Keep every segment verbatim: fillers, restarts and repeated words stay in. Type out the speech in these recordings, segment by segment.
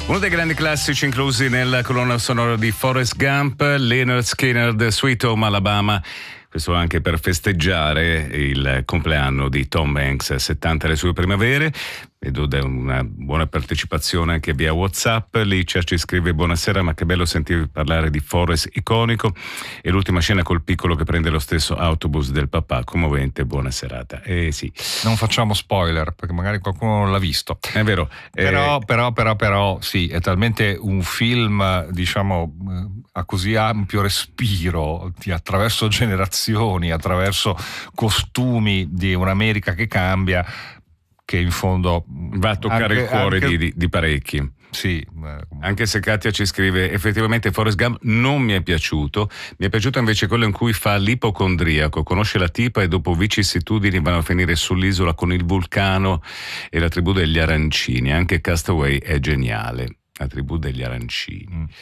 Uno dei grandi classici inclusi nella colonna sonora di Forrest Gump, Lynyrd Skynyrd, Sweet Home Alabama. Questo anche per festeggiare il compleanno di Tom Hanks, settanta le sue primavere. Vedo una buona partecipazione anche via WhatsApp. Licia ci scrive: buonasera, ma che bello sentirvi parlare di Forrest iconico, e l'ultima scena col piccolo che prende lo stesso autobus del papà, commovente. Buona serata. Eh sì, non facciamo spoiler perché magari qualcuno non l'ha visto, è vero, però eh... però però però sì, è talmente un film, diciamo, a così ampio respiro, attraverso generazioni, attraverso costumi di un'America che cambia, che in fondo va a toccare anche, il cuore anche, di, di, di parecchi. Sì, anche se Katia ci scrive: effettivamente Forrest Gump non mi è piaciuto, mi è piaciuto invece quello in cui fa l'ipocondriaco, conosce la tipa e dopo vicissitudini vanno a finire sull'isola con il vulcano e la tribù degli arancini. Anche Castaway è geniale, la tribù degli arancini. Mm.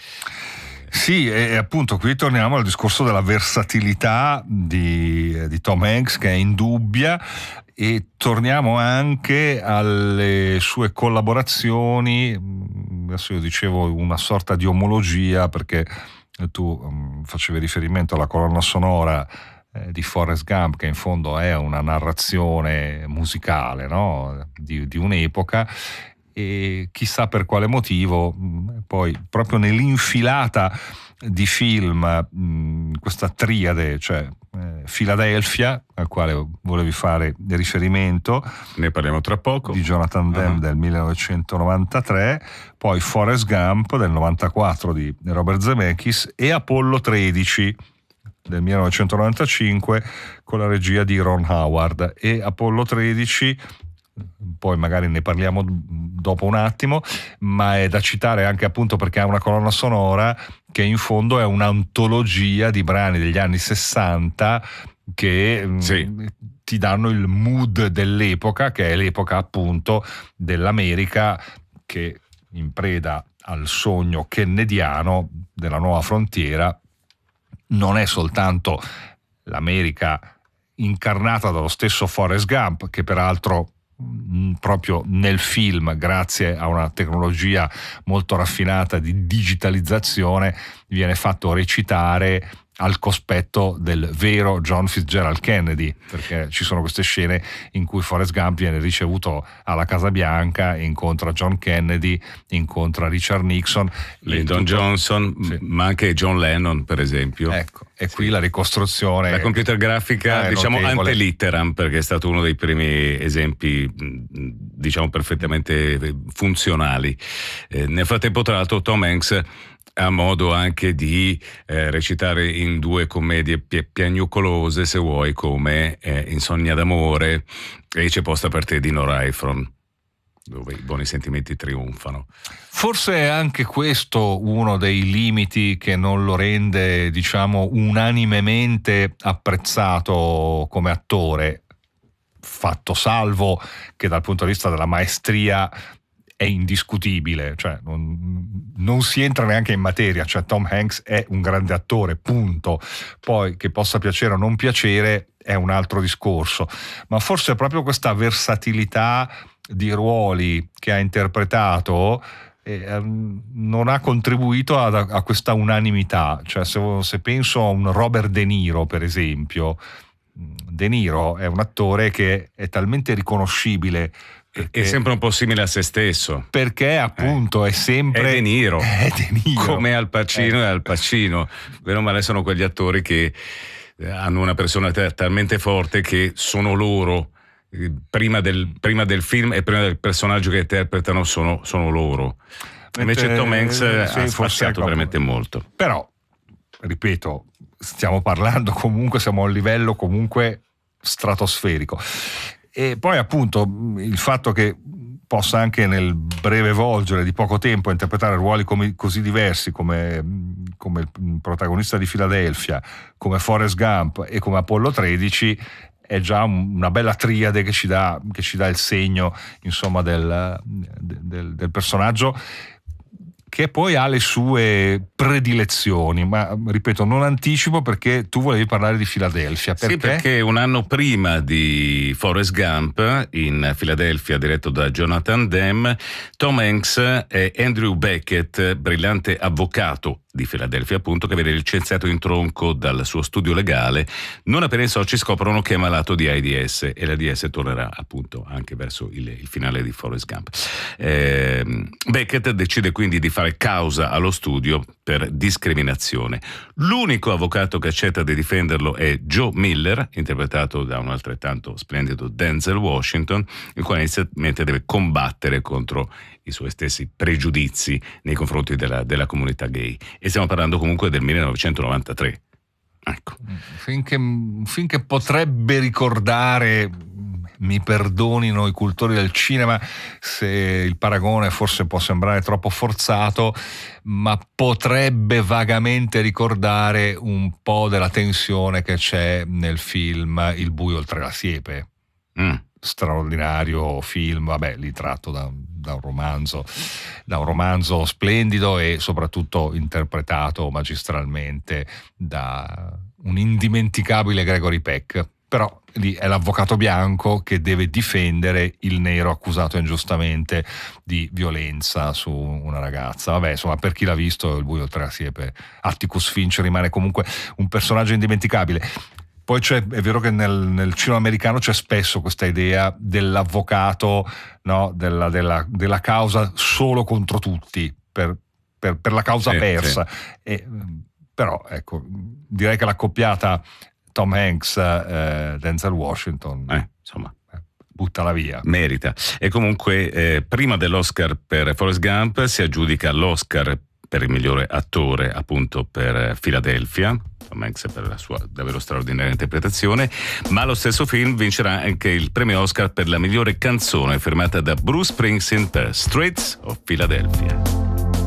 Sì, e appunto qui torniamo al discorso della versatilità di, di Tom Hanks, che è indubbia, e torniamo anche alle sue collaborazioni. Adesso io dicevo una sorta di omologia, perché tu um, facevi riferimento alla colonna sonora eh, di Forrest Gump, che in fondo è una narrazione musicale, no? di, di un'epoca. E chissà per quale motivo, poi proprio nell'infilata di film, questa triade, cioè eh, Philadelphia, al quale volevi fare riferimento, ne parliamo tra poco, di Jonathan Demme uh-huh. del millenovecentonovantatré, poi Forrest Gump del novantaquattro di Robert Zemeckis e Apollo tredici del millenovecentonovantacinque con la regia di Ron Howard. E Apollo tredici, poi magari ne parliamo dopo un attimo, ma è da citare anche appunto perché ha una colonna sonora che in fondo è un'antologia di brani degli anni sessanta che sì. mh, ti danno il mood dell'epoca, che è l'epoca appunto dell'America che, in preda al sogno kennediano della nuova frontiera, non è soltanto l'America incarnata dallo stesso Forrest Gump, che peraltro proprio nel film, grazie a una tecnologia molto raffinata di digitalizzazione, viene fatto recitare al cospetto del vero John Fitzgerald Kennedy, perché ci sono queste scene in cui Forrest Gump viene ricevuto alla Casa Bianca, incontra John Kennedy, incontra Richard Nixon, Lyndon tutto... Johnson, sì. ma anche John Lennon per esempio. Ecco, e qui sì. la ricostruzione, la computer grafica, diciamo notevole. ante litteram, perché è stato uno dei primi esempi, diciamo, perfettamente funzionali. Eh, nel frattempo, tra l'altro, Tom Hanks ha modo anche di eh, recitare in due commedie pi- piagnucolose, se vuoi, come eh, Insonnia d'amore e C'è posta per te di Nora Ephron, dove i buoni sentimenti trionfano. Forse è anche questo uno dei limiti che non lo rende, diciamo, unanimemente apprezzato come attore, fatto salvo che dal punto di vista della maestria è indiscutibile, cioè non, non si entra neanche in materia, cioè Tom Hanks è un grande attore, punto. Poi che possa piacere o non piacere è un altro discorso, ma forse proprio questa versatilità di ruoli che ha interpretato eh, non ha contribuito ad, a questa unanimità. Cioè se, se penso a un Robert De Niro, per esempio, De Niro è un attore che è talmente riconoscibile, è sempre un po' simile a se stesso, perché appunto eh. è sempre è De Niro, è De Niro. come Al Pacino eh. e Al Pacino, vero o male sono quegli attori che hanno una personalità talmente forte che sono loro, prima del, prima del film e prima del personaggio che interpretano sono, sono loro. Invece Tom Hanks eh, sì, ha spaziato veramente molto. Però, ripeto, stiamo parlando comunque, siamo a un livello comunque stratosferico. E poi appunto il fatto che possa anche nel breve volgere di poco tempo interpretare ruoli come, così diversi come, come il protagonista di Philadelphia, come Forrest Gump e come Apollo tredici, è già una bella triade che ci dà, che ci dà il segno, insomma, del, del, del personaggio, che poi ha le sue predilezioni, ma ripeto, non anticipo perché tu volevi parlare di Philadelphia. Perché? Sì, perché un anno prima di Forrest Gump, in Philadelphia, diretto da Jonathan Demme, Tom Hanks e Andrew Beckett, brillante avvocato di Philadelphia, appunto, che viene licenziato in tronco dal suo studio legale non appena i soci scoprono che è malato di AIDS, e l'AIDS tornerà appunto anche verso il, il finale di Forrest Gump. Eh, Beckett decide quindi di fare causa allo studio per discriminazione. L'unico avvocato che accetta di difenderlo è Joe Miller, interpretato da un altrettanto splendido Denzel Washington, il quale inizialmente deve combattere contro i suoi stessi pregiudizi nei confronti della, della comunità gay. E stiamo parlando comunque del millenovecentonovantatré. Ecco. Finché, finché potrebbe ricordare, mi perdonino i cultori del cinema se il paragone forse può sembrare troppo forzato, ma potrebbe vagamente ricordare un po' della tensione che c'è nel film Il buio oltre la siepe. Mm. Straordinario film, vabbè, lì tratto da, da un romanzo da un romanzo splendido e soprattutto interpretato magistralmente da un indimenticabile Gregory Peck. Però lì è l'avvocato bianco che deve difendere il nero accusato ingiustamente di violenza su una ragazza. Vabbè, insomma, per chi l'ha visto, Il buio oltre la siepe, Atticus Finch rimane comunque un personaggio indimenticabile. Poi c'è, è vero che nel, nel cinema americano c'è spesso questa idea dell'avvocato, no, della, della, della causa solo contro tutti, per, per, per la causa sì, persa. Sì. E, però, ecco, direi che l'accoppiata Tom Hanks, eh, Denzel Washington, eh, insomma, buttala via. Merita. E comunque, eh, prima dell'Oscar per Forrest Gump, si aggiudica l'Oscar per il migliore attore, appunto, per Philadelphia, Tom Hanks per la sua davvero straordinaria interpretazione, ma lo stesso film vincerà anche il premio Oscar per la migliore canzone firmata da Bruce Springsteen per Streets of Philadelphia.